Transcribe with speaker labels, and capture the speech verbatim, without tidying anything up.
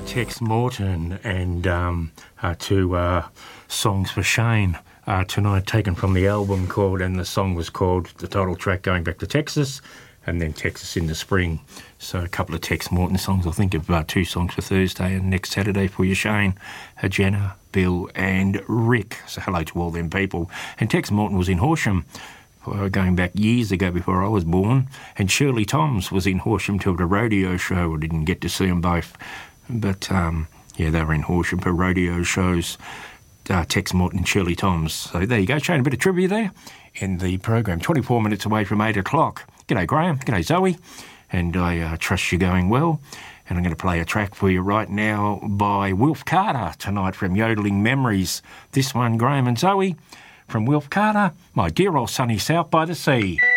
Speaker 1: Tex Morton and um, uh, two uh, songs for Shane uh, tonight, taken from the album called, and the song was called, the title track, Going Back to Texas, and then Texas in the Spring. So a couple of Tex Morton songs. I'll think of uh, two songs for Thursday and next Saturday for you, Shane, uh, Jenna, Bill and Rick. So hello to all them people. And Tex Morton was in Horsham uh, going back years ago before I was born, and Shirley Toms was in Horsham to a rodeo show. I didn't get to see them both. But, um, yeah, they were in Horsham for rodeo shows, uh, Tex Morton and Shirley Toms. So there you go, Shane, a bit of trivia there in the program. twenty-four minutes away from eight o'clock. G'day, Graham. G'day, Zoe. And I uh, trust you're going well. And I'm going to play a track for you right now by Wilf Carter tonight from Yodeling Memories. This one, Graham and Zoe, from Wilf Carter, My Dear Old Sunny South by the Sea.